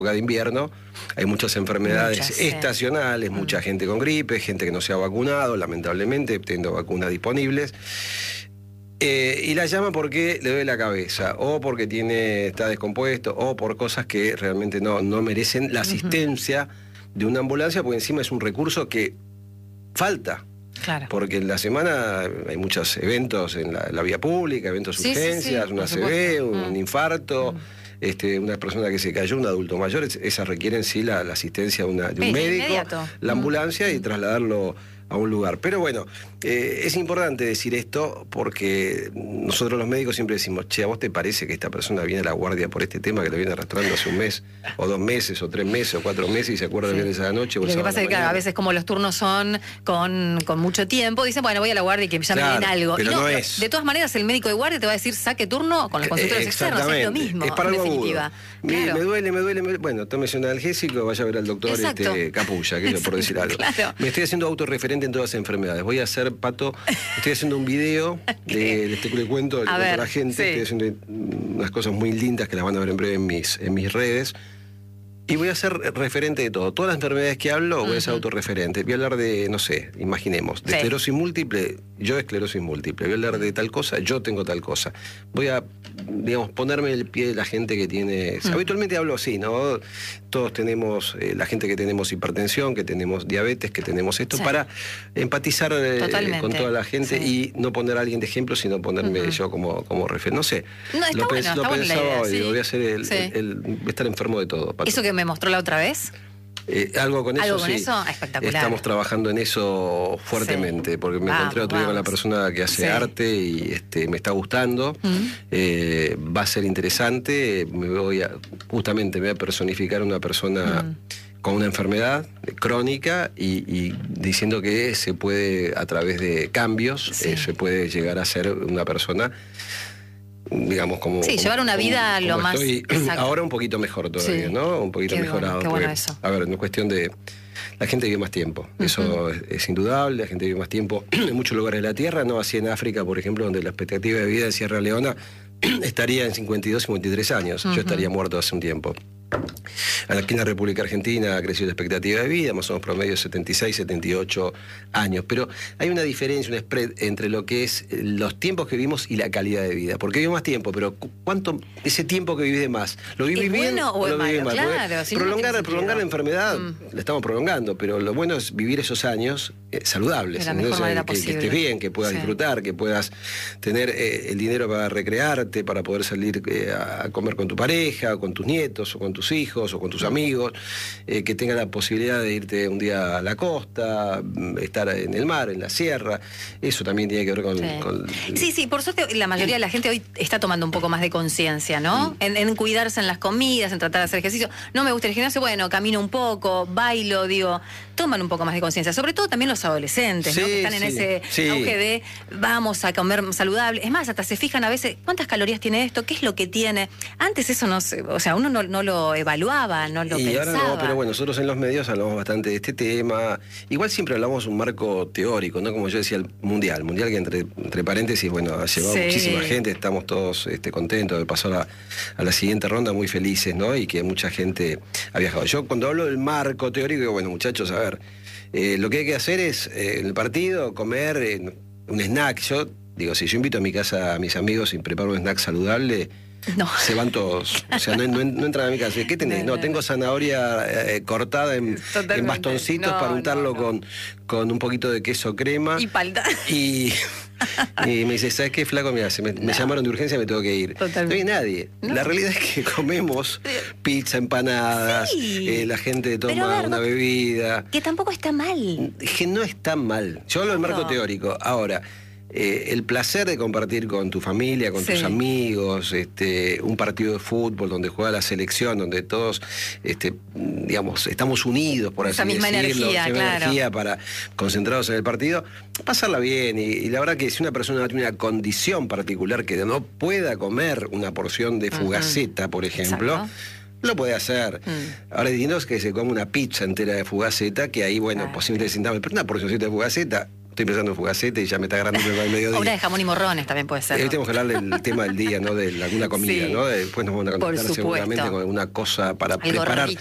de invierno, hay muchas enfermedades estacionales, mucha gente con gripe, gente que no se ha vacunado, lamentablemente, teniendo vacunas disponibles. Y la llama porque le duele la cabeza, o porque está descompuesto, o por cosas que realmente no merecen la asistencia de una ambulancia, porque encima es un recurso que falta. Claro. Porque en la semana hay muchos eventos en la vía pública, eventos de urgencias, una ACV, un infarto, una persona que se cayó, un adulto mayor, esas requieren la asistencia de un médico, la ambulancia y trasladarlo a un lugar. Pero bueno, es importante decir esto porque nosotros los médicos siempre decimos, che, ¿a vos te parece que esta persona viene a la guardia por este tema que lo viene arrastrando hace un mes, o 2 meses, o 3 meses, o 4 meses y se acuerda el viernes a la noche? Lo que pasa es que a veces como los turnos son con mucho tiempo, dicen, bueno, voy a la guardia y que ya me den algo. Pero no es. De todas maneras, el médico de guardia te va a decir, saque turno con los consultores externos, es lo mismo, es para en algo definitiva. Claro. Me duele, bueno, tómese un analgésico, vaya a ver al doctor Capulla, que por decir algo. Claro. Me estoy haciendo autorreferente en todas las enfermedades. Voy a hacer, Pato, estoy haciendo un video de este le cuento a la gente, estoy haciendo unas cosas muy lindas que las van a ver en breve en mis redes. Y voy a ser referente de todo. Todas las enfermedades que hablo, voy a ser autorreferente. Voy a hablar de, no sé, imaginemos, de esclerosis múltiple, yo esclerosis múltiple. Voy a hablar de tal cosa, yo tengo tal cosa. Voy a, digamos, ponerme en el pie de la gente que tiene... Habitualmente hablo así, ¿no? Todos tenemos, la gente que tenemos hipertensión, que tenemos diabetes, que tenemos esto, para empatizar con toda la gente y no poner a alguien de ejemplo, sino ponerme yo como referente. No sé, lo pensaba hoy, voy a hacer voy a estar enfermo de todo, Pato. ¿Eso que me mostró la otra vez? Algo con eso, sí. Espectacular. Estamos trabajando en eso fuertemente, porque me encontré otro día con la persona que hace arte y me está gustando. Va a ser interesante. Justamente me voy a personificar una persona con una enfermedad crónica y diciendo que se puede, a través de cambios, se puede llegar a ser una persona, digamos, como... Sí, llevar una vida lo más... Ahora un poquito mejor todavía, ¿no? Un poquito mejorado. Qué bueno eso. A ver, no es cuestión de... La gente vive más tiempo, eso es indudable, la gente vive más tiempo en muchos lugares de la Tierra, no así en África, por ejemplo, donde la expectativa de vida de Sierra Leona estaría en 52, 53 años. Yo estaría muerto hace un tiempo. Aquí en la República Argentina ha crecido la expectativa de vida, más o menos promedio de 76, 78 años. Pero hay una diferencia, un spread entre lo que es los tiempos que vivimos y la calidad de vida. Porque vivo más tiempo, pero ¿cuánto ese tiempo que viví de más? ¿Lo viví bien o lo viví mal? Claro, prolongar la enfermedad, la estamos prolongando, pero lo bueno es vivir esos años saludables. De la mejor manera posible. Que estés bien, que puedas disfrutar, que puedas tener el dinero para recrearte, para poder salir a comer con tu pareja, o con tus nietos, o con tus hijos, o con tus amigos, que tengas la posibilidad de irte un día a la costa, estar en el mar, en la sierra. Eso también tiene que ver con... Sí, por suerte la mayoría de la gente hoy está tomando un poco más de conciencia, ¿no? En cuidarse en las comidas, en tratar de hacer ejercicio. No me gusta el gimnasio, bueno, camino un poco, bailo, toman un poco más de conciencia. Sobre todo también los adolescentes, ¿no? Que están en ese auge de vamos a comer saludable. Es más, hasta se fijan a veces cuántas calorías tiene esto, qué es lo que tiene. Antes eso uno no lo evaluaba, no lo pensaba. Ahora no, pero bueno, nosotros en los medios hablamos bastante de este tema. Igual siempre hablamos un marco teórico, ¿no? Como yo decía, el mundial que entre paréntesis, bueno, ha llevado muchísima gente, estamos todos contentos de pasar a la siguiente ronda muy felices, ¿no? Y que mucha gente ha viajado. Yo cuando hablo del marco teórico, digo, bueno, muchachos, a ver, lo que hay que hacer es en el partido comer un snack. Yo digo, si yo invito a mi casa a mis amigos y preparo un snack saludable, se van todos. O sea, no entran a mi casa. ¿Qué tenés? No, tengo zanahoria cortada en bastoncitos para untarlo con un poquito de queso crema. Y palta. Y me dice, ¿sabes qué, flaco? Mira, me llamaron de urgencia, me tengo que ir. Totalmente. No hay nadie. No. La realidad es que comemos pizza, empanadas, la gente toma una bebida. Que tampoco está mal. Es que no está mal. Yo hablo del marco teórico. Ahora, el placer de compartir con tu familia, con tus amigos, un partido de fútbol donde juega la selección, donde todos, digamos, estamos unidos, por así decirlo, energía para concentrados en el partido, pasarla bien. Y la verdad que si una persona no tiene una condición particular que no pueda comer una porción de fugaceta, por ejemplo, lo puede hacer. Ahora es que se come una pizza entera de fugaceta, que ahí, bueno, posiblemente sintamos, pero una porcioncita de fugaceta, estoy pensando en Fugacete y ya me está agarrando el mediodía. Una de jamón y morrones también puede ser. Tenemos que hablar del tema del día, ¿no? De alguna comida, ¿no? Después nos vamos a conectar seguramente con alguna cosa para preparar.